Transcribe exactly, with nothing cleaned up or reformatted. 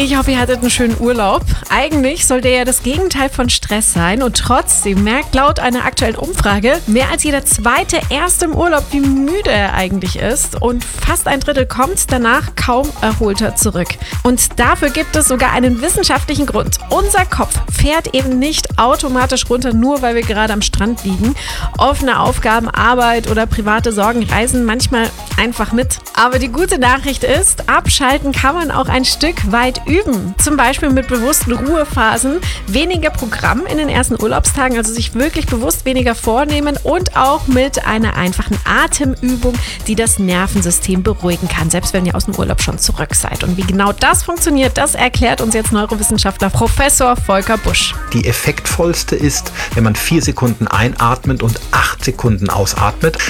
Ich hoffe, ihr hattet einen schönen Urlaub. Eigentlich soll der ja das Gegenteil von Stress sein und trotzdem merkt laut einer aktuellen Umfrage mehr als jeder Zweite erst im Urlaub, wie müde er eigentlich ist und fast ein Drittel kommt danach kaum erholter zurück. Und dafür gibt es sogar einen wissenschaftlichen Grund. Unser Kopf fährt eben nicht automatisch runter, nur weil wir gerade am Strand liegen. Offene Aufgaben, Arbeit oder private Sorgen reisen manchmal einfach mit. Aber die gute Nachricht ist, abschalten kann man auch ein Stück weit üben. Zum Beispiel mit bewussten Ruhephasen, weniger Programm in den ersten Urlaubstagen, also sich wirklich bewusst weniger vornehmen und auch mit einer einfachen Atemübung, die das Nervensystem beruhigen kann, selbst wenn ihr aus dem Urlaub schon zurück seid. Und wie genau das funktioniert, das erklärt uns jetzt Neurowissenschaftler Professor Volker Busch. Die effektvollste ist, wenn man vier Sekunden einatmet und acht Sekunden ausatmet.